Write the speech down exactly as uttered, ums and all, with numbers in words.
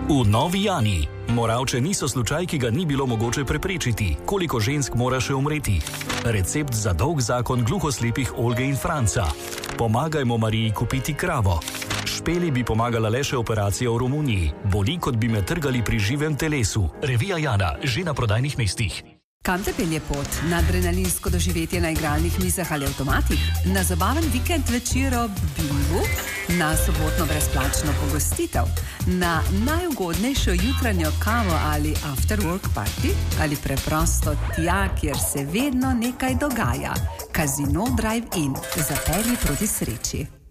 V Novi Jani. Moravče niso slučaj, ki ga ni bilo mogoče preprečiti. Koliko žensk mora še umreti? Recept za dolg zakon gluhoslepih Olge in Franca. Pomagajmo Mariji kupiti kravo. Špeli bi pomagala le še operacija v Romuniji. Boli, kot bi me trgali pri živem telesu. Revija Jana, že na prodajnih mestih. Kam te pelje pot? Na adrenalinsko doživetje na igralnih mizah ali avtomatih? Na zabaven vikend večer ob bingu? Na sobotno brezplačno pogostitev? Na najugodnejšo jutranjo kavo ali after work party? Ali preprosto tja, kjer se vedno nekaj dogaja? Casino Drive-In. Zapelji proti sreči.